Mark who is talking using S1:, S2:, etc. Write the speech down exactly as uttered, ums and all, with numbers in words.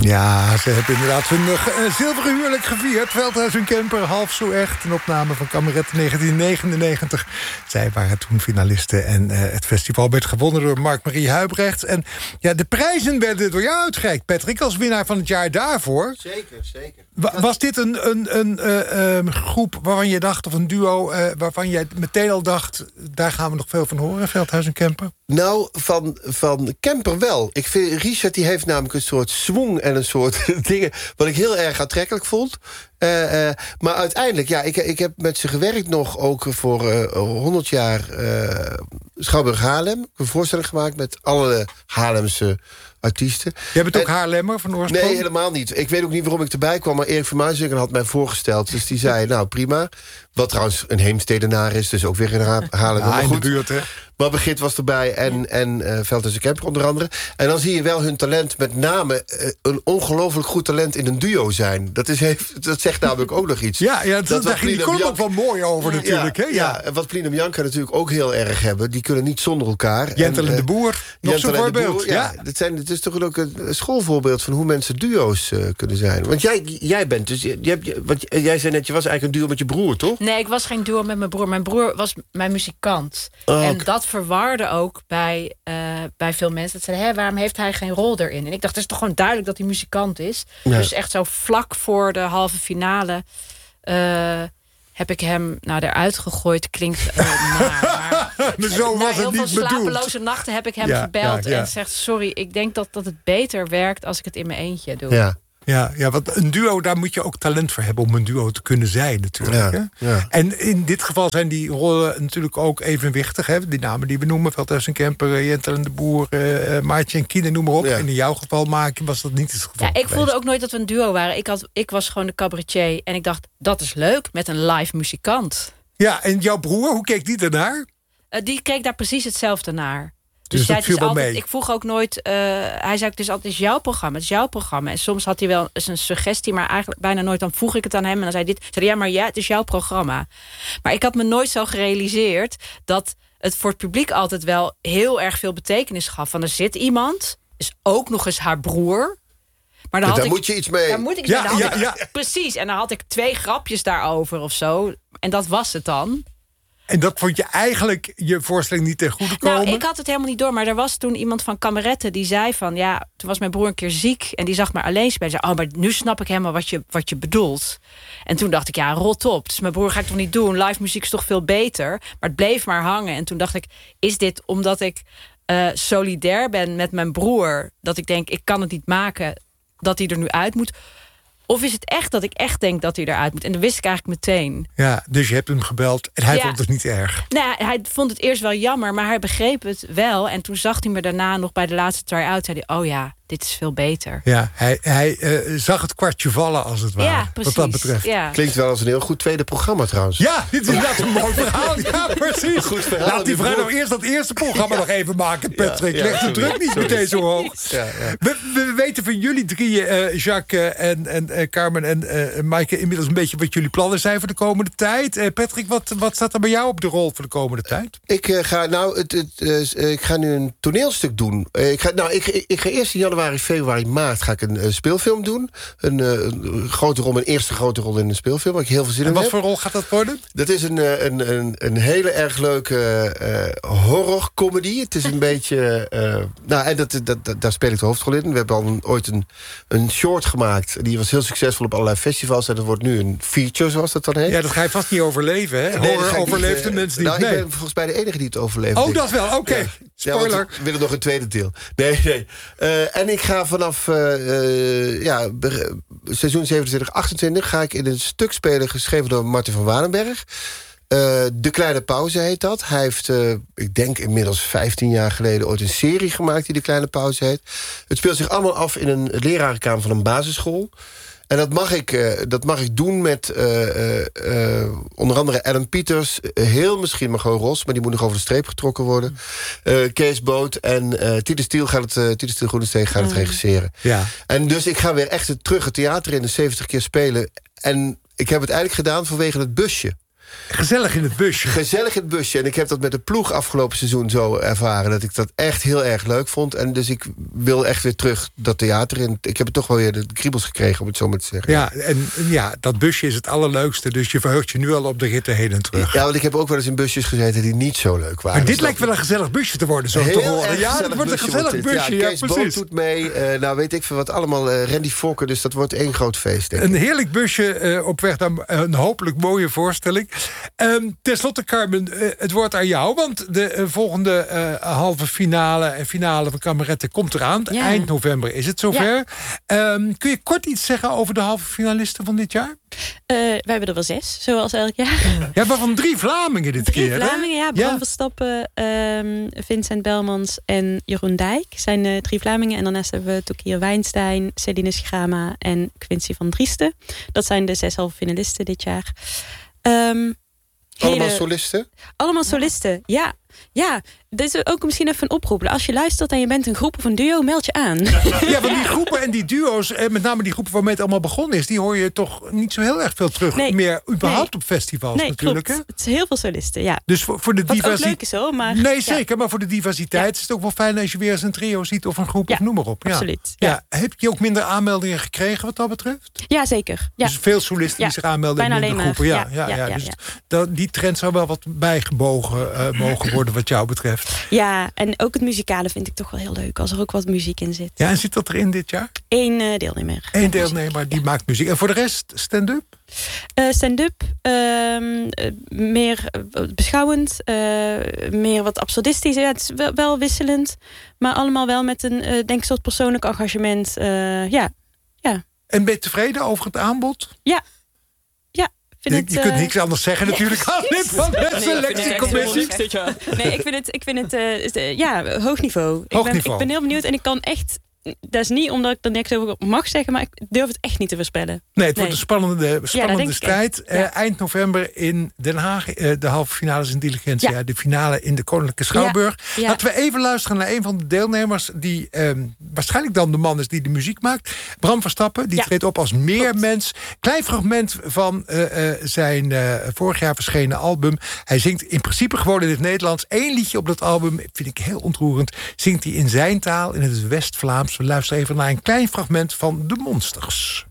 S1: Ja, ze hebben inderdaad hun uh, zilveren huwelijk gevierd. Veldhuis en Kemper, half zo echt. Een opname van Kameret negentien negenennegentig. Zij waren toen finalisten en uh, het festival werd gewonnen door Mark-Marie Huibrecht. En ja, de prijzen werden door jou uitgereikt, Patrick, als winnaar van het jaar daarvoor.
S2: Zeker, zeker.
S1: Wa- was dit een, een, een uh, uh, groep waarvan je dacht, of een duo uh, waarvan jij meteen al dacht, daar gaan we nog veel van horen, Veldhuis en Kemper?
S2: Nou, van, van Kemper wel. Ik vind, Richard die heeft namelijk een soort swing en een soort dingen wat ik heel erg aantrekkelijk vond. Uh, uh, maar uiteindelijk, ja, ik, ik heb met ze gewerkt nog ook voor uh, honderd jaar uh, Schouwburg Haarlem. Ik heb een voorstelling gemaakt met alle Haarlemse artiesten.
S1: Jij bent ook
S2: en,
S1: Haarlemmer van oorsprong?
S2: Nee, helemaal niet. Ik weet ook niet waarom ik erbij kwam, maar Erik van Muiswinkel had mij voorgesteld. Dus die zei, nou prima. Wat trouwens een Heemstedenaar is, dus ook weer in ha- Haarlem.
S1: Ja,
S2: maar
S1: in
S2: goed.
S1: de buurt, hè?
S2: Maar Begit was erbij en, en uh, Veldhuis en Kemper onder andere. En dan zie je wel hun talent, met name uh, een ongelooflijk goed talent in een duo zijn. Dat, is, heeft, dat zegt namelijk ook nog iets.
S1: Ja, ja dat,
S2: dat
S1: daar ging die column ook wel mooi over
S2: ja,
S1: natuurlijk.
S2: Ja,
S1: hè? Ja.
S2: ja, en wat Plien en Bianca natuurlijk ook heel erg hebben, die kunnen niet zonder elkaar.
S1: Jentel en,
S2: en
S1: de Boer, nog
S2: Jentel
S1: zo'n
S2: en de
S1: voorbeeld.
S2: Boer, ja,
S1: ja.
S2: Het, zijn, het is toch ook een schoolvoorbeeld van hoe mensen duo's uh, kunnen zijn. Want jij, jij bent dus, je hebt, want jij zei net, je was eigenlijk een duo met je broer, toch?
S3: Nee, ik was geen duo met mijn broer. Mijn broer was mijn muzikant.
S2: Oh,
S3: en
S2: okay.
S3: dat verwarde ook bij, uh, bij veel mensen. Dat zeiden, hé, waarom heeft hij geen rol erin? En ik dacht, het is toch gewoon duidelijk dat hij muzikant is.
S2: Ja.
S3: Dus echt zo vlak voor de halve finale uh, heb ik hem nou, eruit gegooid. Klinkt uh, naar. Maar
S1: Zo was
S3: na heel
S1: het
S3: veel
S1: niet bedoeld.
S3: slapeloze nachten heb ik hem
S1: Ja,
S3: gebeld
S1: ja, ja.
S3: en zegt, sorry, ik denk dat, dat het beter werkt als ik het in mijn eentje doe.
S2: Ja.
S1: Ja, ja, want een duo, daar moet je ook talent voor hebben om een duo te kunnen zijn natuurlijk.
S2: Ja,
S1: hè?
S2: ja.
S1: En in dit geval zijn die rollen natuurlijk ook evenwichtig. Hè? Die namen die we noemen, Veldhuis en Kemper, Jentel en de Boer, uh, Maartje en Kiene, noem maar op.
S2: Ja.
S1: En in jouw geval maken was dat niet het geval.
S3: Ja, ik voelde ook nooit dat we een duo waren. Ik, had, ik was gewoon de cabaretier en ik dacht, dat is leuk met een live muzikant.
S1: Ja, en jouw broer, hoe keek die daarnaar?
S3: Uh, die keek daar precies hetzelfde naar.
S1: Dus dat
S3: ja, het
S1: viel
S3: is
S1: wel
S3: altijd,
S1: mee.
S3: ik vroeg ook nooit, uh, hij zei, het is altijd het is jouw programma, het is jouw programma. En soms had hij wel eens een suggestie, maar eigenlijk bijna nooit. Dan vroeg ik het aan hem en dan zei hij dit. Zei hij, ja, maar ja, het is jouw programma. Maar ik had me nooit zo gerealiseerd dat het voor het publiek altijd wel heel erg veel betekenis gaf. Van er zit iemand, is ook nog eens haar broer. Maar dan had
S2: Daar
S3: ik,
S2: moet je iets mee.
S3: Daar moet ik
S1: Ja,
S3: mee. Dan had
S1: ja,
S3: ik-
S1: ja.
S3: Precies, en dan had ik twee grapjes daarover of zo. En dat was het dan.
S1: En dat vond je eigenlijk je voorstelling niet ten goede komen?
S3: Nou, ik had het helemaal niet door. Maar er was toen iemand van Kameretten die zei van... ja, toen was mijn broer een keer ziek en die zag maar alleen spelen. Zei, oh, maar nu snap ik helemaal wat je, wat je bedoelt. En toen dacht ik, ja, rot op. Dus mijn broer ga ik toch niet doen. Live muziek is toch veel beter. Maar het bleef maar hangen. En toen dacht ik, is dit omdat ik uh, solidair ben met mijn broer... dat ik denk, ik kan het niet maken dat hij er nu uit moet... Of is het echt dat ik echt denk dat hij eruit moet? En dat wist ik eigenlijk meteen.
S1: Ja, dus je hebt hem gebeld en hij
S3: Ja.
S1: vond het niet erg.
S3: Nou, hij vond het eerst wel jammer, maar hij begreep het wel. En toen zag hij me daarna nog bij de laatste try-out. Zei hij, oh ja, dit is veel beter.
S1: Ja, hij, hij uh, zag het kwartje vallen als het ware.
S3: Ja, precies.
S1: Wat dat betreft.
S3: Ja.
S2: Klinkt wel als een heel goed tweede programma trouwens.
S1: Ja, dit is inderdaad een mooi verhaal. Ja, precies.
S2: Goed verhaal,
S1: Laat die
S2: die
S1: vrouw
S2: broer.
S1: nou eerst dat eerste programma nog even maken, Patrick.
S2: Ja, ja,
S1: Leg de
S2: sorry.
S1: druk niet
S2: Sorry.
S1: meteen zo hoog.
S2: Ja, ja.
S1: We, we weten van jullie drieën, uh, Jacques uh, en, en uh, Carmen en uh, Maaike... inmiddels een beetje wat jullie plannen zijn voor de komende tijd. Uh, Patrick, wat, wat staat er bij jou op de rol voor de komende tijd?
S2: Ik uh, ga nou, het, het, uh, ik ga nu een toneelstuk doen. Uh, ik, ga, nou, ik, ik, ik ga eerst in januari, februari, maart ga ik een uh, speelfilm doen. Een, uh, een grote rol, mijn eerste grote rol in een speelfilm, waar ik heel veel zin in
S1: En wat
S2: heb.
S1: voor rol gaat dat worden?
S2: Dat is een, uh, een, een, een hele erg leuke uh, horrorcomedy. Het is een beetje... Uh, nou, en dat, dat, dat, daar speel ik de hoofdrol in. We hebben al een, ooit een, een short gemaakt. Die was heel succesvol op allerlei festivals. En dat wordt nu een feature, zoals dat dan heet.
S1: Ja, dat ga je vast niet overleven, hè?
S2: Nee, dat
S1: Horror
S2: ga ik niet,
S1: overleeft de
S2: uh,
S1: mens niet.
S2: Nou,
S1: nee.
S2: ik ben volgens mij de enige die het overleeft.
S1: Oh,
S2: denk ik.
S1: dat wel, oké. Okay.
S2: Ja.
S1: Spoiler.
S2: Ja, want we willen nog een tweede deel. Nee, nee. Uh, en ik ga vanaf uh, uh, ja, seizoen zevenentwintig, achtentwintig... ga ik in een stuk spelen geschreven door Martin van Warenberg. Uh, De Kleine Pauze heet dat. Hij heeft, uh, ik denk inmiddels vijftien jaar geleden... ooit een serie gemaakt die De Kleine Pauze heet. Het speelt zich allemaal af in een lerarenkamer van een basisschool... En dat mag ik, uh, dat mag ik doen met uh, uh, uh, onder andere Ellen Pieters... Uh, heel misschien Margot Ros, maar die moet nog over de streep getrokken worden. Uh, Kees Boot en uh, Tiede Stiel gaat het, uh, Tiede Stiel Groenesteeg gaat het
S3: Mm.
S2: regisseren.
S1: Ja.
S2: En dus ik ga weer echt terug het theater in de zeventig keer spelen. En ik heb het eigenlijk gedaan vanwege het busje.
S1: Gezellig in het busje.
S2: Gezellig in het busje. En ik heb dat met de ploeg afgelopen seizoen zo ervaren... dat ik dat echt heel erg leuk vond. En dus ik wil echt weer terug dat theater in. Ik heb het toch wel weer de kriebels gekregen, om het zo maar te zeggen.
S1: Ja, en ja, dat busje is het allerleukste. Dus je verheugt je nu al op de ritten heen en terug.
S2: Ja, want ik heb ook wel eens in busjes gezeten die niet zo leuk waren.
S1: Maar dit
S2: Snap
S1: lijkt wel een gezellig busje te worden, zo te horen. Ja, het wordt een gezellig busje. busje.
S2: Ja,
S1: ja,
S2: Kees Boot
S1: precies.
S2: doet mee. Uh, nou, weet ik veel wat allemaal. Uh, Randy Fokker, dus dat wordt één groot feest, denk ik.
S1: Een heerlijk busje uh, op weg naar een hopelijk mooie voorstelling. Um, Ten slotte, Carmen, uh, het woord aan jou. Want de uh, volgende uh, halve finale en finale van Kameretten komt eraan.
S3: Ja.
S1: Eind november is het zover.
S3: Ja.
S1: Um, kun je kort iets zeggen over de halve finalisten van dit jaar?
S4: Uh, wij hebben er wel zes, zoals elk jaar.
S1: Ja, waarvan drie Vlamingen dit
S4: drie
S1: keer.
S4: Vlamingen,
S1: hè?
S4: ja. Bram
S1: Ja.
S4: Verstappen, um, Vincent Belmans en Jeroen Dijk zijn uh, drie Vlamingen. En daarnaast hebben we Tokier Wijnstein, Celine Schrama en Quincy van Driesten. Dat zijn de zes halve finalisten dit jaar. Um,
S2: Allemaal
S4: hele-
S2: solisten?
S4: Allemaal solisten, ja. Ja, dit is ook misschien even een oproep. Als je luistert en je bent een groep of een duo, meld je aan.
S1: Ja, want die groepen en die duo's, en met name die groepen waarmee het allemaal begonnen is, die hoor je toch niet zo heel erg veel terug.
S4: Nee.
S1: Meer überhaupt
S4: Nee.
S1: op festivals
S4: Nee,
S1: natuurlijk.
S4: klopt.
S1: Hè?
S4: Het is heel veel solisten, ja.
S1: Dus voor, voor de
S4: Wat ook leuk
S1: diversiteit.
S4: is hoor, maar...
S1: Nee,
S4: ja,
S1: zeker. Maar voor de diversiteit is het ook wel fijn als je weer eens een trio ziet of een groep
S4: Ja,
S1: of noem maar op. Ja.
S4: absoluut,
S1: Ja.
S4: ja.
S1: Heb je ook minder aanmeldingen gekregen wat dat betreft?
S4: Ja, zeker. Ja.
S1: Dus veel solisten
S4: Ja,
S1: die zich aanmelden in
S4: bijna
S1: minder
S4: alleen
S1: groepen.
S4: maar.
S1: Ja, ja,
S4: Ja,
S1: ja,
S4: ja, ja,
S1: Dus
S4: ja.
S1: dat, die trend zou wel wat bijgebogen uh, mogen worden wat jou betreft.
S4: Ja, en ook het muzikale vind ik toch wel heel leuk. Als er ook wat muziek in zit.
S1: Ja, en zit dat erin dit jaar?
S4: Eén uh, deelnemer.
S1: Eén deelnemer die maakt muziek. En voor de rest stand-up?
S4: Uh, stand-up, um, uh, meer uh, beschouwend, uh, meer wat absurdistisch. Ja, het is wel, wel wisselend, maar allemaal wel met een, uh, denk ik, soort persoonlijk engagement. Uh, ja, ja.
S1: En ben je tevreden over het aanbod?
S4: Ja. Ja.
S1: Je,
S4: Het,
S1: je kunt
S4: uh,
S1: niks anders zeggen natuurlijk als lid van de selectiecommissie.
S4: Nee, ik vind het, ik vind het uh, is, uh, ja, hoog niveau.
S1: Hoog
S4: ik, ben,
S1: niveau.
S4: ik ben heel benieuwd en ik kan echt... Dat is niet omdat ik er niks over mag zeggen, maar ik durf het echt niet te voorspellen.
S1: Nee, het wordt
S4: Nee.
S1: een spannende, spannende
S4: denk ik
S1: strijd.
S4: echt. Ja.
S1: Uh, eind november in Den Haag. Uh, de halve finales in Diligentia.
S4: Ja.
S1: De finale in de Koninklijke Schouwburg.
S4: Ja. Ja.
S1: Laten we even luisteren naar een van de deelnemers. Die um, waarschijnlijk dan de man is die de muziek maakt. Bram Verstappen. Die
S4: Ja.
S1: treedt op als meermens. Klein fragment van uh, uh, zijn uh, vorig jaar verschenen album. Hij zingt in principe gewoon in het Nederlands. Eén liedje op dat album, vind ik heel ontroerend. Zingt hij in zijn taal, in het West-Vlaams. We luisteren even naar een klein fragment van De Monsters.